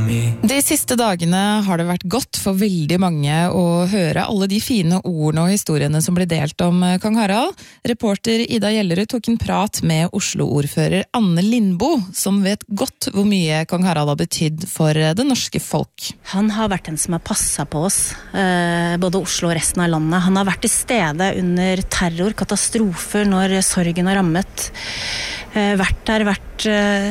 De siste dagene har det vært godt for veldig mange å høre alle de fine ordene og historiene som ble delt om kong Harald. Reporter Ida Gjellerud tok en prat med Oslo-ordfører Anne Lindboe, som vet godt hvor mye kong Harald har betydd for det norske folk. Han har vært en som har passet på oss, både Oslo og resten av landet. Han har vært til stede under terror, katastrofer, når sorgen har rammet. Vært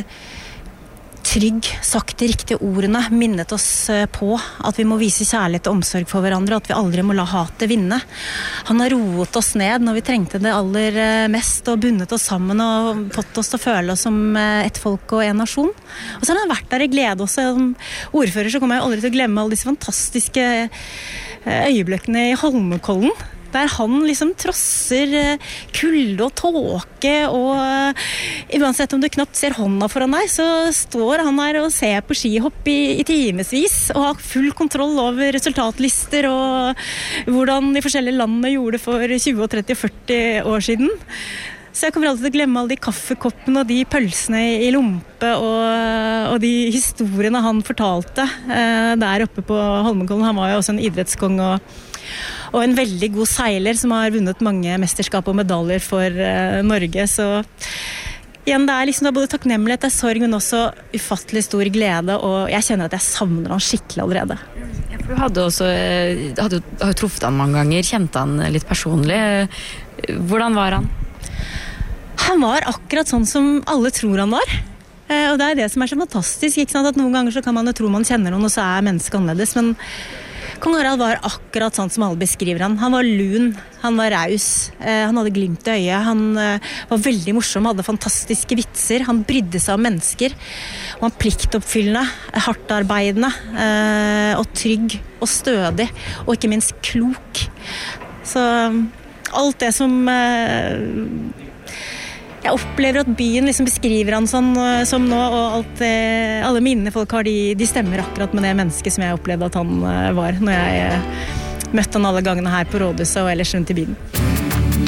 trygg, sagt de riktige ordene, minnet oss på at vi må vise kjærlighet og omsorg for hverandre, at vi aldri må la hatet vinne. Han har roet oss ned når vi trengte det aller mest, og bundet oss sammen og fått oss til å føle oss som et folk og en nasjon. Og så har han vært der i glede også. Som ordfører så kommer jeg aldri til å glemme alle disse fantastiske øyeblikkene i Holmenkollen, der han liksom trosser kulde og tåke, og uansett om du knapt ser hånda foran deg, så står han her og ser på skihopp i timesvis, og har full kontroll over resultatlister og hvordan de forskjellige landene gjorde det for 20, 30 og 40 år siden. Så jeg kommer alltid til å glemme alle de kaffekoppene og de pølsene i lompe og de historiene han fortalte der oppe på Holmenkollen. Han var jo også en idrettskong og en veldig god seiler som har vunnet mange mesterskap og medaljer for Norge. Så igjen, det er både takknemlighet, det er sorg, men også ufattelig stor glede, og jeg kjenner at jeg savner han skikkelig allerede. Ja, for du hadde jo truffet han mange ganger, kjente han litt personlig. Hvordan var han? Han var akkurat sånn som alle tror han var. Og det er det som er så fantastisk, ikke sant? At noen ganger så kan man jo tro man kjenner noen, og så er mennesket annerledes, men kong Harald var akkurat sånn som alle beskriver han. Han var lun, han var raus, han hadde glimt i øyet, han var veldig morsom, hadde fantastiske vitser, han brydde seg om mennesker, og han pliktoppfyllende, hardtarbeidende, og trygg og stødig, og ikke minst klok. Så alt det som jeg opplever at byen liksom beskriver han sånn som nå, og alle minnene folk har, de stemmer akkurat med det mennesket som jeg opplevde at han var når jeg møtte han alle gangene her på rådhuset og ellers rundt i byen.